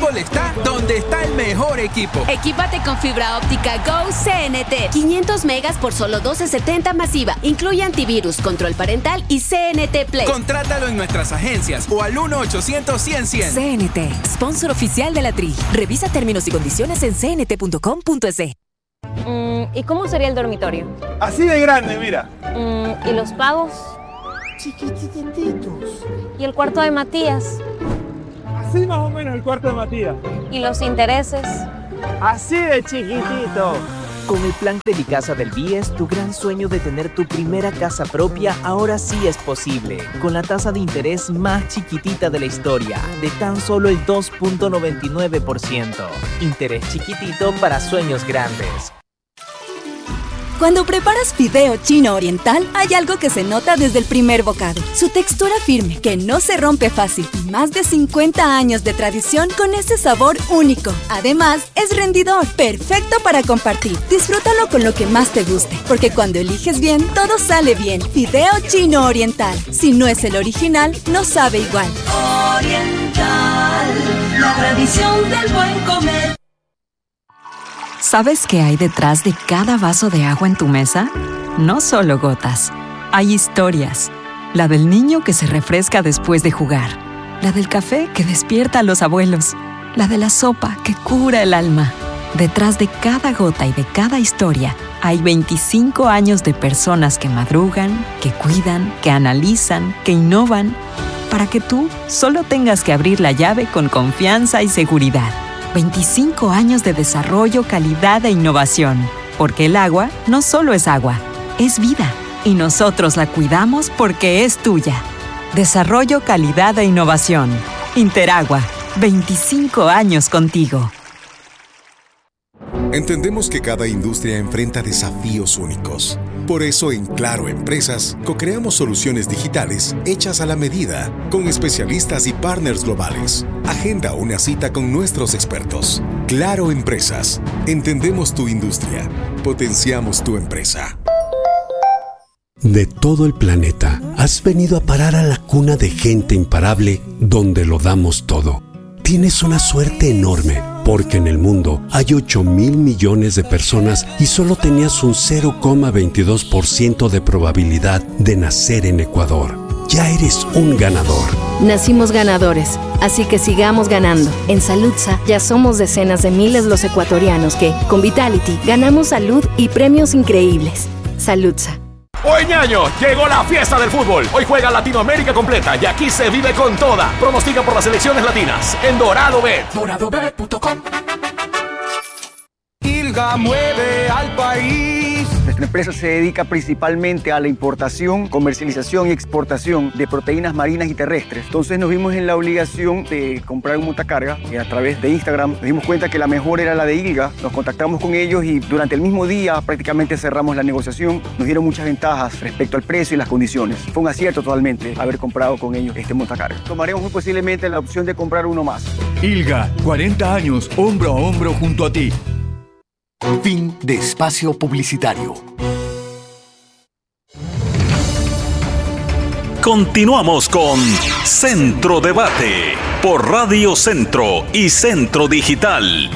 fútbol está donde está el mejor equipo. Equípate con fibra óptica Go CNT. 500 megas por solo $12.70 masiva. Incluye antivirus, control parental y CNT Play. Contrátalo en nuestras agencias o al 1-800-100-100. CNT, sponsor oficial de la Tri. Revisa términos y condiciones en cnt.com.es. ¿Y cómo sería el dormitorio? Así de grande, mira. ¿Y los pagos? Chiquitititos. ¿Y el cuarto de Matías? Así más o menos el cuarto de Matías. ¿Y los intereses? Así de chiquitito. Con el plan de mi casa del BIES, tu gran sueño de tener tu primera casa propia ahora sí es posible. Con la tasa de interés más chiquitita de la historia, de tan solo el 2.99%. Interés chiquitito para sueños grandes. Cuando preparas fideo chino oriental, hay algo que se nota desde el primer bocado. Su textura firme, que no se rompe fácil, y más de 50 años de tradición con ese sabor único. Además, es rendidor, perfecto para compartir. Disfrútalo con lo que más te guste, porque cuando eliges bien, todo sale bien. Fideo chino oriental. Si no es el original, no sabe igual. Oriental, la tradición del buen comer. ¿Sabes qué hay detrás de cada vaso de agua en tu mesa? No solo gotas. Hay historias. La del niño que se refresca después de jugar. La del café que despierta a los abuelos. La de la sopa que cura el alma. Detrás de cada gota y de cada historia hay 25 años de personas que madrugan, que cuidan, que analizan, que innovan, para que tú solo tengas que abrir la llave con confianza y seguridad. 25 años de desarrollo, calidad e innovación. Porque el agua no solo es agua, es vida. Y nosotros la cuidamos porque es tuya. Desarrollo, calidad e innovación. Interagua. 25 años contigo. Entendemos que cada industria enfrenta desafíos únicos. Por eso en Claro Empresas co-creamos soluciones digitales hechas a la medida, con especialistas y partners globales. Agenda una cita con nuestros expertos. Claro Empresas. Entendemos tu industria. Potenciamos tu empresa. De todo el planeta, has venido a parar a la cuna de gente imparable donde lo damos todo. Tienes una suerte enorme, porque en el mundo hay 8,000 millones de personas y solo tenías un 0,22% de probabilidad de nacer en Ecuador. Ya eres un ganador. Nacimos ganadores, así que sigamos ganando. En Saludsa ya somos decenas de miles los ecuatorianos que, con Vitality, ganamos salud y premios increíbles. Saludsa. ¡Hoy, ñaño! Llegó la fiesta del fútbol. Hoy juega Latinoamérica completa y aquí se vive con toda. Pronostica por las selecciones latinas en Dorado Bet. DoradoBet.com. ILGA mueve al país. Nuestra empresa se dedica principalmente a la importación, comercialización y exportación de proteínas marinas y terrestres. Entonces nos vimos en la obligación de comprar un montacarga y a través de Instagram nos dimos cuenta que la mejor era la de ILGA. Nos contactamos con ellos y durante el mismo día prácticamente cerramos la negociación. Nos dieron muchas ventajas respecto al precio y las condiciones. Fue un acierto totalmente haber comprado con ellos este montacarga. Tomaremos muy posiblemente la opción de comprar uno más. ILGA, 40 años, hombro a hombro junto a ti. Fin de espacio publicitario. Continuamos con Centro Debate por Radio Centro y Centro Digital.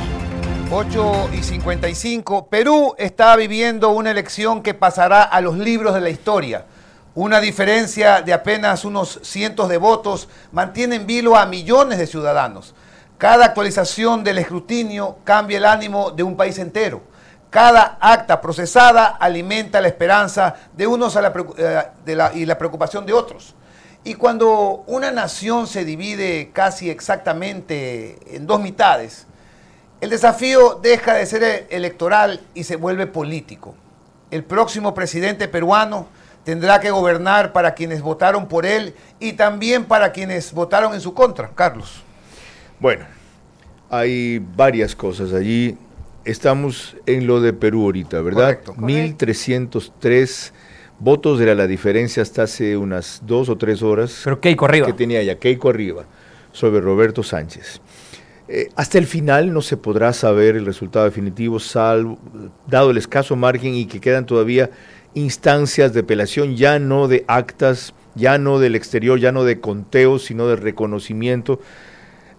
8:55. Perú está viviendo una elección que pasará a los libros de la historia. Una diferencia de apenas unos cientos de votos mantiene en vilo a millones de ciudadanos. Cada actualización del escrutinio cambia el ánimo de un país entero. Cada acta procesada alimenta la esperanza de unos y la preocupación de otros. Y cuando una nación se divide casi exactamente en dos mitades, el desafío deja de ser electoral y se vuelve político. El próximo presidente peruano tendrá que gobernar para quienes votaron por él y también para quienes votaron en su contra. Carlos. Bueno, hay varias cosas allí. Estamos en lo de Perú ahorita, ¿verdad? Correcto. 1.303 votos era la diferencia hasta hace unas 2 o 3 horas. Pero Keiko arriba. Que tenía ya Keiko arriba sobre Roberto Sánchez. Hasta el final no se podrá saber el resultado definitivo, salvo, dado el escaso margen y que quedan todavía instancias de apelación, ya no de actas, ya no del exterior, ya no de conteos, sino de reconocimiento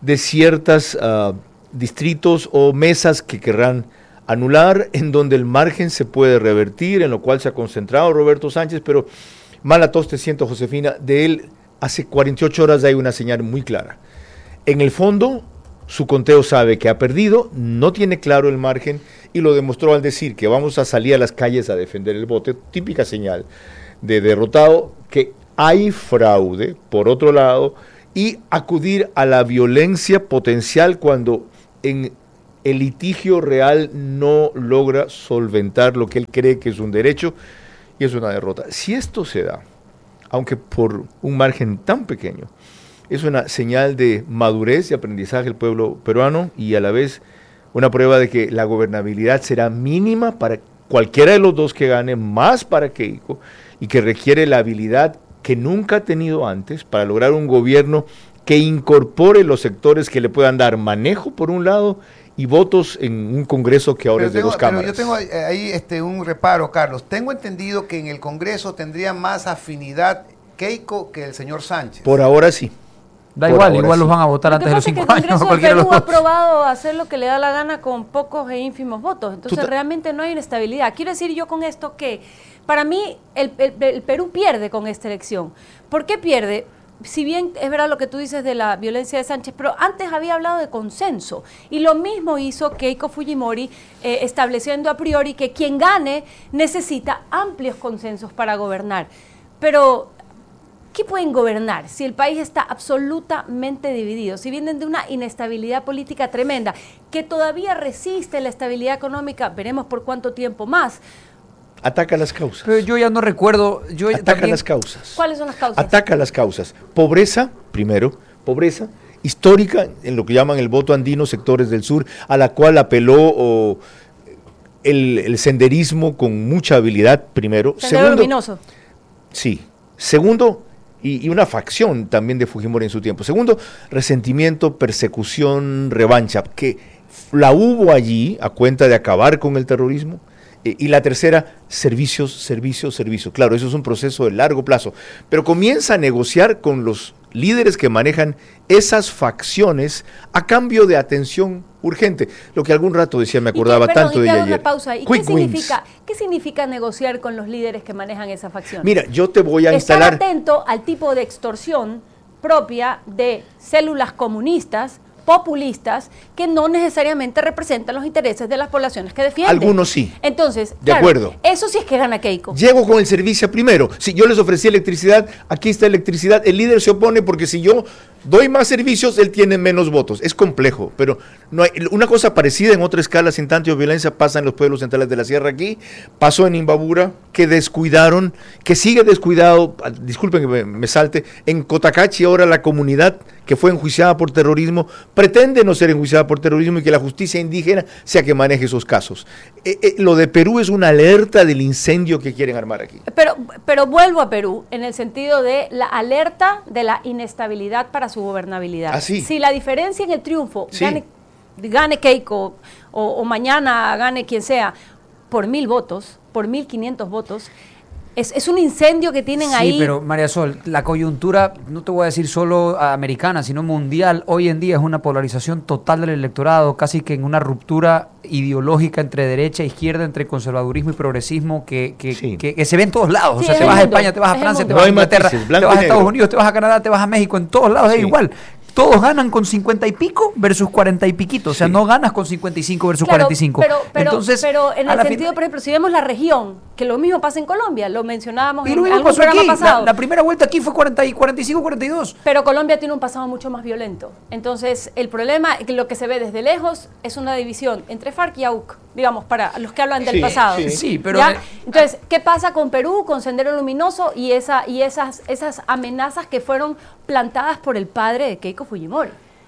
de ciertos distritos o mesas que querrán anular, en donde el margen se puede revertir, en lo cual se ha concentrado Roberto Sánchez, pero mala tos te siento, Josefina, de él hace 48 horas hay una señal muy clara. En el fondo, su conteo sabe que ha perdido, no tiene claro el margen y lo demostró al decir que vamos a salir a las calles a defender el voto, típica señal de derrotado, que hay fraude, por otro lado, y acudir a la violencia potencial cuando en el litigio real no logra solventar lo que él cree que es un derecho, y es una derrota. Si esto se da, aunque por un margen tan pequeño, es una señal de madurez y aprendizaje del pueblo peruano y a la vez una prueba de que la gobernabilidad será mínima para cualquiera de los dos que gane, más para Keiko, y que requiere la habilidad que nunca ha tenido antes para lograr un gobierno que incorpore los sectores que le puedan dar manejo por un lado y votos en un Congreso que ahora es de dos cámaras. Pero yo tengo ahí un reparo, Carlos. Tengo entendido que en el Congreso tendría más afinidad Keiko que el señor Sánchez. Por ahora sí. Da igual los van a votar antes de los 5 años. El Congreso de Perú ha aprobado hacer lo que le da la gana con pocos e ínfimos votos. Entonces realmente no hay inestabilidad. Quiero decir yo con esto que para mí el Perú pierde con esta elección. ¿Por qué pierde? Si bien es verdad lo que tú dices de la violencia de Sánchez, pero antes había hablado de consenso. Y lo mismo hizo Keiko Fujimori, estableciendo a priori que quien gane necesita amplios consensos para gobernar. Pero ¿qué pueden gobernar si el país está absolutamente dividido? Si vienen de una inestabilidad política tremenda, que todavía resiste la estabilidad económica, veremos por cuánto tiempo más. Ataca las causas. Pero yo ya no recuerdo. Ataca las causas. ¿Cuáles son las causas? Ataca las causas. Pobreza, primero, pobreza histórica, en lo que llaman el voto andino, sectores del sur, a la cual apeló el senderismo con mucha habilidad, primero. Sendero Luminoso. Sí. Segundo, y una facción también de Fujimori en su tiempo. Segundo, resentimiento, persecución, revancha, que la hubo allí a cuenta de acabar con el terrorismo. Y la tercera, servicios. Claro, eso es un proceso de largo plazo. Pero comienza a negociar con los líderes que manejan esas facciones a cambio de atención urgente. Lo que algún rato decía, me acordaba tanto de ella ayer. Una pausa. ¿Y qué significa negociar con los líderes que manejan esa facción? Mira, yo te voy a instalar... Estar atento al tipo de extorsión propia de células comunistas, populistas, que no necesariamente representan los intereses de las poblaciones que defienden. Algunos sí. Entonces, de acuerdo. Eso sí es que gana Keiko. Llego con el servicio primero. Si yo les ofrecí electricidad, aquí está electricidad. El líder se opone porque si yo doy más servicios, él tiene menos votos. Es complejo, pero no hay una cosa parecida en otra escala sin tanta violencia pasa en los pueblos centrales de la sierra aquí, pasó en Imbabura, que descuidaron, que sigue descuidado, disculpen que me salte, en Cotacachi ahora la comunidad que fue enjuiciada por terrorismo pretende no ser enjuiciada por terrorismo y que la justicia indígena sea que maneje esos casos. Lo de Perú es una alerta del incendio que quieren armar aquí. Pero vuelvo a Perú en el sentido de la alerta de la inestabilidad para su gobernabilidad. Así. Si la diferencia en el triunfo gane Keiko o mañana gane quien sea por 1.000 votos, por 1.500 votos, es un incendio que tienen ahí. Sí, pero María Sol, la coyuntura, no te voy a decir solo americana, sino mundial, hoy en día es una polarización total del electorado, casi que en una ruptura ideológica entre derecha e izquierda, entre conservadurismo y progresismo, que se ve en todos lados. Sí, o sea, te vas a España, te vas a Francia, te vas a Inglaterra, te vas a Estados Unidos, te vas a Canadá, te vas a México, en todos lados es igual. Todos ganan con 50 y pico versus 40 y piquito. O sea, no ganas con 55 versus 45. Pero en el sentido, por ejemplo, si vemos la región, que lo mismo pasa en Colombia, lo mencionábamos en algún programa pasado. La primera vuelta aquí fue 45-42. Pero Colombia tiene un pasado mucho más violento. Entonces, el problema, lo que se ve desde lejos, es una división entre FARC y AUC, digamos, para los que hablan del pasado. Sí, pero... Entonces, ¿qué pasa con Perú, con Sendero Luminoso y esas amenazas que fueron plantadas por el padre de Keiko Fujimori?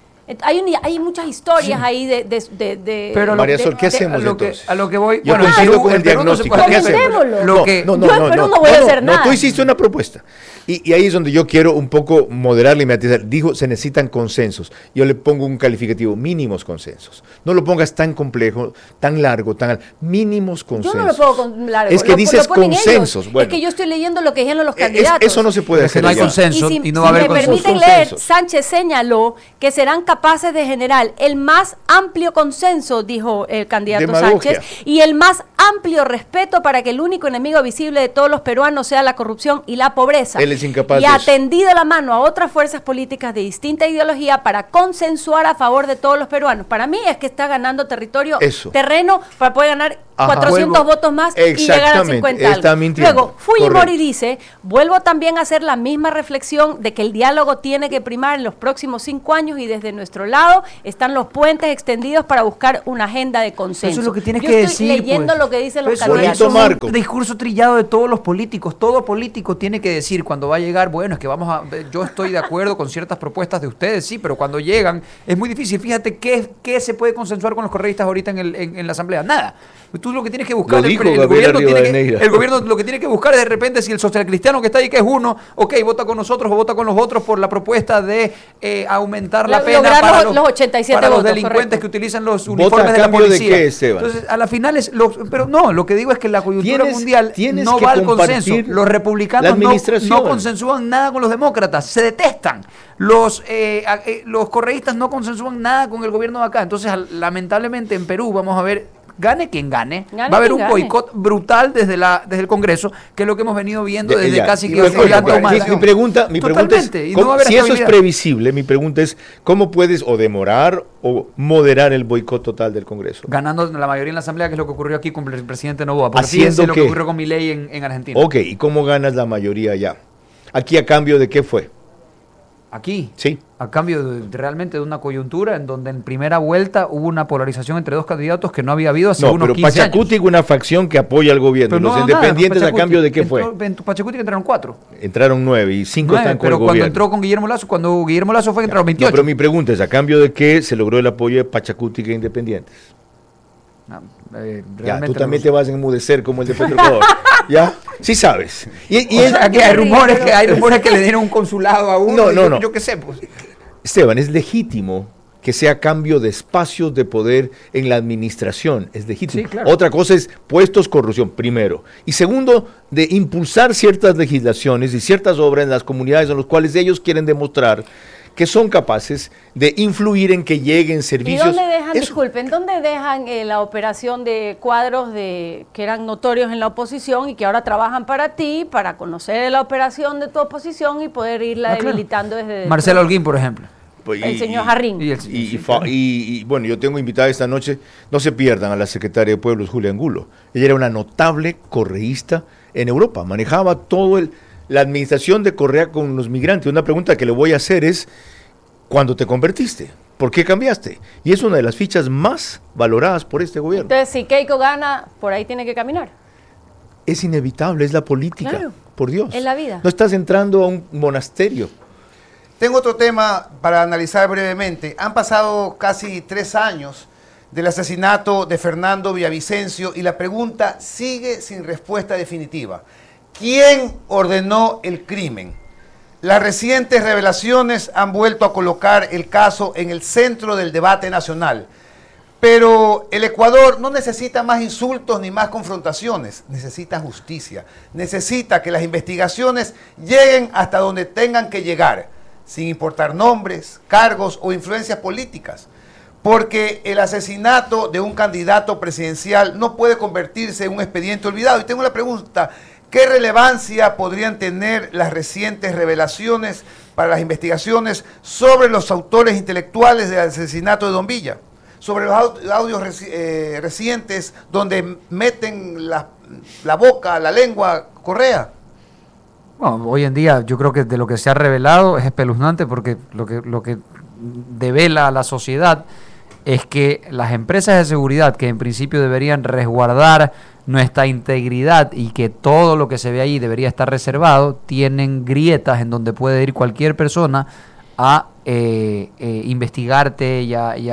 Hay muchas historias ahí de pero María Sol, ¿qué hacemos entonces? A lo que voy... Yo coincido con el diagnóstico. ¿Qué hacemos? No voy a hacer nada. Tú hiciste una propuesta. Y ahí es donde yo quiero un poco moderarle y matizar. Dijo, se necesitan consensos. Yo le pongo un calificativo, mínimos consensos. No lo pongas tan complejo, tan largo, mínimos consensos. Yo no lo pongo largo. Es que dices consensos. Bueno, es que yo estoy leyendo lo que dijeron los candidatos. Eso no se puede hacer. No hay consenso y no va a haber consenso. Si me permiten leer, Sánchez señaló que serán capaces capaces de generar el más amplio consenso, dijo el candidato Demagogia. Sánchez, y el más amplio respeto para que el único enemigo visible de todos los peruanos sea la corrupción y la pobreza. Él es incapaz y de ha eso. tendido la mano a otras fuerzas políticas de distinta ideología para consensuar a favor de todos los peruanos. Para mí es que está ganando terreno para poder ganar 400 votos más y llegar a 50 está algo. mintiendo. Luego, Fujimori Correcto. dice, vuelvo también a hacer la misma reflexión de que el diálogo tiene que primar en los próximos 5 años y desde nuestro lado están los puentes extendidos para buscar una agenda de consenso. Eso es lo que tienes Yo que estoy decir. leyendo pues. lo que dicen los Eso candidatos. es un discurso trillado de todos los políticos. Todo político tiene que decir cuando va a llegar, bueno, es que yo estoy de acuerdo con ciertas propuestas de ustedes, sí, pero cuando llegan es muy difícil. Fíjate qué se puede consensuar con los correístas ahorita en la asamblea. Nada. Tú lo que tienes que buscar, el gobierno lo que tiene que buscar es de repente si el socialcristiano que está ahí, que es uno, ok, vota con nosotros o vota con los otros por la propuesta de aumentar la pena para los 87 para votos, los delincuentes correcto. que utilizan los ¿Vota uniformes a de la cambio de policía. qué, Esteban? Entonces, a la final pero no, lo que digo es que la coyuntura mundial no que va al consenso. compartir Los republicanos la administración. no consensúan nada con los demócratas, se detestan. Los correístas no consensúan nada con el gobierno de acá. Entonces, lamentablemente en Perú vamos a ver, gane quien gane, va a haber un boicot brutal desde el Congreso, que es lo que hemos venido viendo desde casi que mi pregunta es, si eso es previsible, mi pregunta es, ¿cómo puedes o demorar o moderar el boicot total del Congreso? Ganando la mayoría en la Asamblea, que es lo que ocurrió aquí con el presidente Noboa. Haciendo lo que ocurrió con Milei en Argentina. Ok, ¿y cómo ganas la mayoría allá? ¿Aquí a cambio de qué fue? Aquí, sí, a cambio realmente de una coyuntura en donde en primera vuelta hubo una polarización entre dos candidatos que no había habido hace unos 15 años. Pachacutic, una facción que apoya al gobierno. Los independientes, ¿a cambio de qué fue? En Pachacutic entraron 4. Entraron 9 y 5 están con el pero gobierno. cuando entró con Guillermo Lasso fue que entraron 28. No, pero mi pregunta es, ¿a cambio de qué se logró el apoyo de Pachacutic e independientes? Ya, tú también te vas a enmudecer como el de Petroecuador. ¿Ya? Sí sabes. Aquí hay rumores que le dieron un consulado a uno. No. Yo qué sé, pues. Esteban, es legítimo que sea a cambio de espacios de poder en la administración. Es legítimo. Sí, claro. Otra cosa es puestos, corrupción, primero. Y segundo, de impulsar ciertas legislaciones y ciertas obras en las comunidades en las cuales ellos quieren demostrar que son capaces de influir en que lleguen servicios. ¿Y dónde dejan, dónde dejan la operación de cuadros que eran notorios en la oposición y que ahora trabajan para ti, para conocer la operación de tu oposición y poder irla debilitando desde... Marcelo Holguín, por ejemplo. El señor Jarrín. Y bueno, yo tengo invitada esta noche, no se pierdan, a la secretaria de Pueblos, Julia Angulo. Ella era una notable correísta en Europa, manejaba todo la administración de Correa con los migrantes. Una pregunta que le voy a hacer es, ¿cuándo te convertiste? ¿Por qué cambiaste? Y es una de las fichas más valoradas por este gobierno. Entonces, si Keiko gana, por ahí tiene que caminar. Es inevitable, es la política, claro, por Dios. Es la vida. No estás entrando a un monasterio. Tengo otro tema para analizar brevemente. Han pasado casi 3 años del asesinato de Fernando Villavicencio y la pregunta sigue sin respuesta definitiva. ¿Quién ordenó el crimen? Las recientes revelaciones han vuelto a colocar el caso en el centro del debate nacional. Pero el Ecuador no necesita más insultos ni más confrontaciones, necesita justicia. Necesita que las investigaciones lleguen hasta donde tengan que llegar, sin importar nombres, cargos o influencias políticas. Porque el asesinato de un candidato presidencial no puede convertirse en un expediente olvidado. Y tengo la pregunta, ¿qué relevancia podrían tener las recientes revelaciones para las investigaciones sobre los autores intelectuales del asesinato de Don Villa? Sobre los audios recientes donde meten la boca, la lengua, Correa. Bueno, hoy en día yo creo que de lo que se ha revelado es espeluznante, porque lo que devela a la sociedad es que las empresas de seguridad, que en principio deberían resguardar nuestra integridad y que todo lo que se ve ahí debería estar reservado, tienen grietas en donde puede ir cualquier persona a investigarte y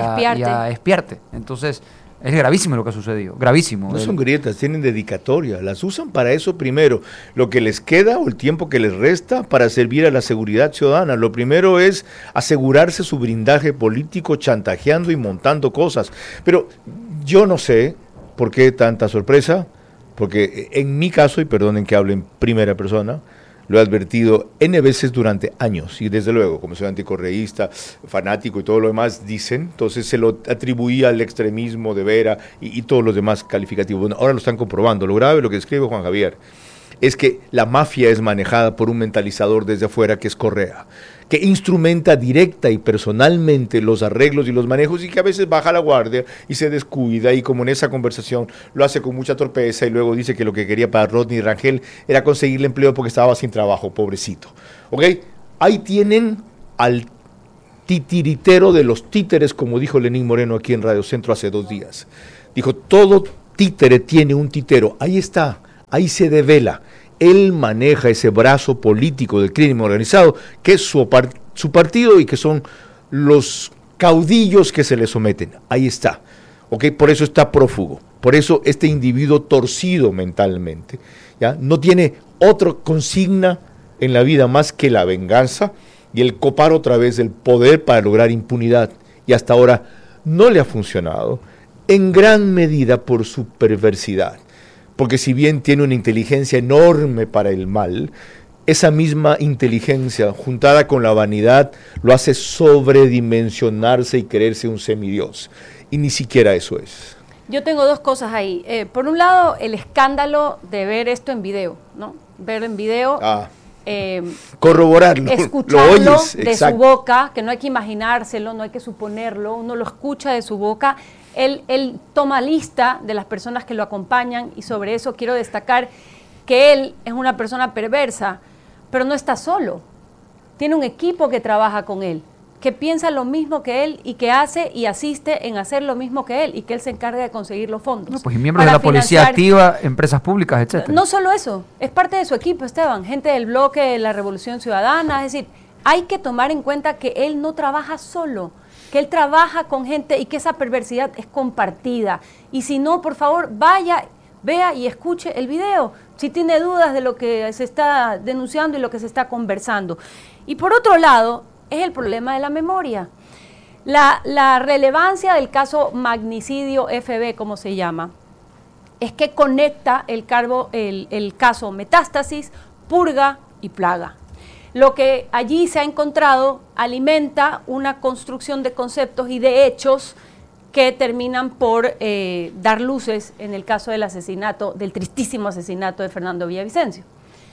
a espiarte. Entonces, es gravísimo lo que ha sucedido, gravísimo. No son grietas, tienen dedicatoria, las usan para eso primero, lo que les queda o el tiempo que les resta para servir a la seguridad ciudadana. Lo primero es asegurarse su blindaje político chantajeando y montando cosas. Pero yo no sé por qué tanta sorpresa, porque en mi caso, y perdonen que hable en primera persona, Lo he advertido N veces durante años y desde luego, como soy anticorreísta, fanático y todo lo demás, dicen, entonces se lo atribuía al extremismo de Vera y todos los demás calificativos. Bueno, ahora lo están comprobando. Lo grave, lo que escribe Juan Javier, es que la mafia es manejada por un mentalizador desde afuera que es Correa, que instrumenta directa y personalmente los arreglos y los manejos y que a veces baja la guardia y se descuida y como en esa conversación lo hace con mucha torpeza y luego dice que lo que quería para Rodney Rangel era conseguirle empleo porque estaba sin trabajo, pobrecito. ¿Ok? Ahí tienen al titiritero de los títeres, como dijo Lenín Moreno aquí en Radio Centro hace 2 días. Dijo, todo títere tiene un titero. Ahí está, ahí se devela. Él maneja ese brazo político del crimen organizado, que es su partido y que son los caudillos que se le someten. Ahí está. ¿Okay? Por eso está prófugo. Por eso este individuo torcido mentalmente, ¿ya? No tiene otra consigna en la vida más que la venganza y el copar otra vez el poder para lograr impunidad. Y hasta ahora no le ha funcionado, en gran medida por su perversidad. Porque si bien tiene una inteligencia enorme para el mal, esa misma inteligencia, juntada con la vanidad, lo hace sobredimensionarse y creerse un semidios. Y ni siquiera eso es. Yo tengo 2 cosas ahí. Por un lado, el escándalo de ver esto en video, ¿no? Ver en video, corroborarlo, escucharlo lo oyes, de su boca, que no hay que imaginárselo, no hay que suponerlo, uno lo escucha de su boca. Él toma lista de las personas que lo acompañan y sobre eso quiero destacar que él es una persona perversa, pero no está solo. Tiene un equipo que trabaja con él, que piensa lo mismo que él y que hace y asiste en hacer lo mismo que él y que él se encarga de conseguir los fondos. No, pues y miembros de la policía activa, empresas públicas, etcétera. No solo eso, es parte de su equipo, Esteban, gente del bloque de la Revolución Ciudadana, es decir, hay que tomar en cuenta que él no trabaja solo, que él trabaja con gente y que esa perversidad es compartida. Y si no, por favor, vaya, vea y escuche el video, si tiene dudas de lo que se está denunciando y lo que se está conversando. Y por otro lado, es el problema de la memoria. La relevancia del caso magnicidio FB, como se llama, es que conecta el caso Metástasis, Purga y Plaga. Lo que allí se ha encontrado alimenta una construcción de conceptos y de hechos que terminan por dar luces en el caso del asesinato, del tristísimo asesinato de Fernando Villavicencio.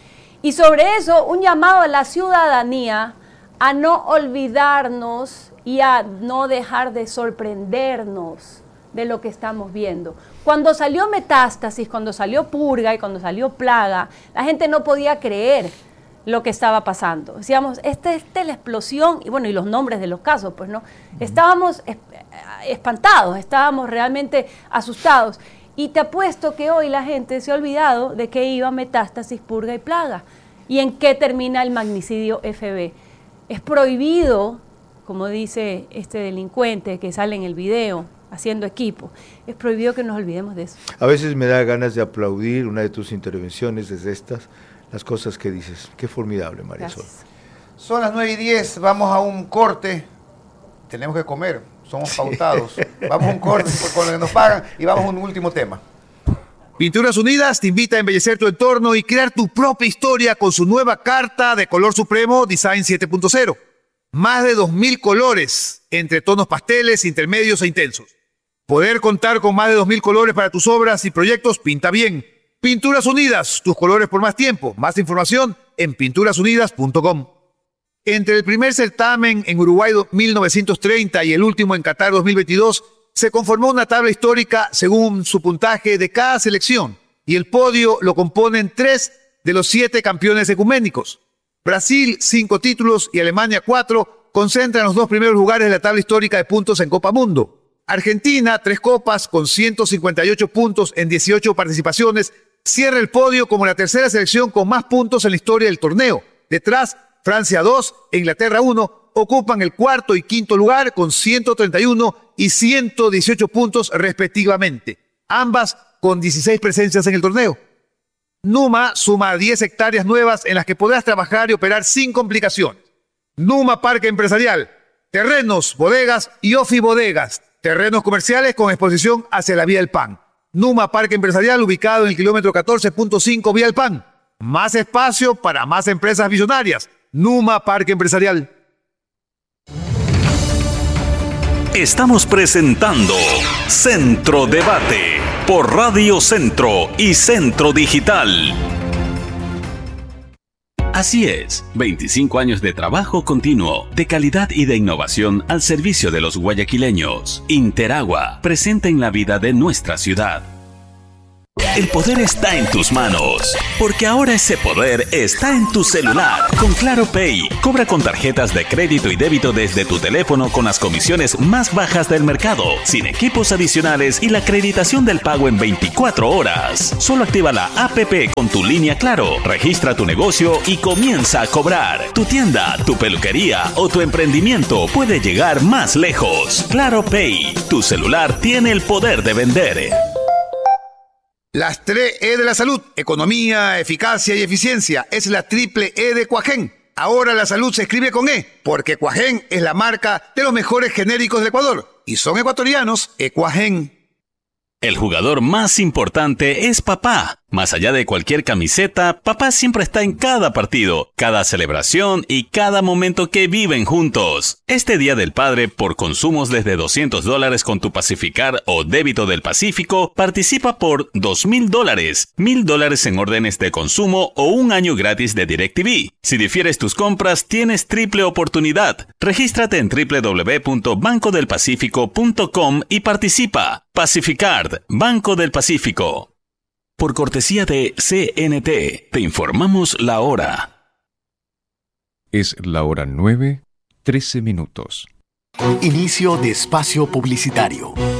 Y sobre eso, un llamado a la ciudadanía a no olvidarnos y a no dejar de sorprendernos de lo que estamos viendo. Cuando salió Metástasis, cuando salió Purga y cuando salió Plaga, la gente no podía creer lo que estaba pasando. Decíamos, esta es la explosión, y bueno, y los nombres de los casos, pues no. Estábamos espantados, estábamos realmente asustados. Y te apuesto que hoy la gente se ha olvidado de qué iba Metástasis, Purga y Plaga. Y en qué termina el magnicidio FB. Es prohibido, como dice este delincuente que sale en el video, haciendo equipo, es prohibido que nos olvidemos de eso. A veces me da ganas de aplaudir una de tus intervenciones desde estas, las cosas que dices. Qué formidable, Marisol. Gracias. Son las 9:10, vamos a un corte. Tenemos que comer, somos pautados. Vamos a un corte con lo que nos pagan y vamos a un último tema. Pinturas Unidas te invita a embellecer tu entorno y crear tu propia historia con su nueva carta de color supremo Design 7.0. Más de 2.000 colores, entre tonos pasteles, intermedios e intensos. Poder contar con más de 2.000 colores para tus obras y proyectos pinta bien. Pinturas Unidas, tus colores por más tiempo. Más información en pinturasunidas.com. Entre el primer certamen en Uruguay 1930 y el último en Qatar 2022, se conformó una tabla histórica según su puntaje de cada selección, y el podio lo componen 3 de los 7 campeones ecuménicos. Brasil, 5 títulos, y Alemania, 4, concentran los 2 primeros lugares de la tabla histórica de puntos en Copa Mundo. Argentina, 3 copas con 158 puntos en 18 participaciones, cierra el podio como la tercera selección con más puntos en la historia del torneo. Detrás, Francia 2 e Inglaterra 1 ocupan el cuarto y quinto lugar con 131 y 118 puntos respectivamente, ambas con 16 presencias en el torneo. Numa suma 10 hectáreas nuevas en las que podrás trabajar y operar sin complicaciones. Numa Parque Empresarial, terrenos, bodegas y ofibodegas, terrenos comerciales con exposición hacia la Vía del Pan. Numa Parque Empresarial, ubicado en el kilómetro 14.5 Vía del Pan. Más espacio para más empresas visionarias. Numa Parque Empresarial. Estamos presentando Centro Debate por Radio Centro y Centro Digital. Así es, 25 años de trabajo continuo, de calidad y de innovación al servicio de los guayaquileños. Interagua, presente en la vida de nuestra ciudad. El poder está en tus manos, porque ahora ese poder está en tu celular. Con Claro Pay, cobra con tarjetas de crédito y débito desde tu teléfono con las comisiones más bajas del mercado, sin equipos adicionales y la acreditación del pago en 24 horas. Solo activa la APP con tu línea Claro, registra tu negocio y comienza a cobrar. Tu tienda, tu peluquería o tu emprendimiento puede llegar más lejos. Claro Pay, tu celular tiene el poder de vender. Las 3 E de la salud, economía, eficacia y eficiencia, es la triple E de Cuajén. Ahora la salud se escribe con E, porque Cuajén es la marca de los mejores genéricos del Ecuador. Y son ecuatorianos, Ecuajén. El jugador más importante es papá. Más allá de cualquier camiseta, papá siempre está en cada partido, cada celebración y cada momento que viven juntos. Este Día del Padre, por consumos desde $200 con tu Pacificar o débito del Pacífico, participa por $2,000, $1,000 en órdenes de consumo o un año gratis de DirecTV. Si difieres tus compras, tienes triple oportunidad. Regístrate en www.bancodelpacifico.com y participa. Pacificard, Banco del Pacífico. Por cortesía de CNT, te informamos la hora. Es la hora 9:13. Inicio de espacio publicitario.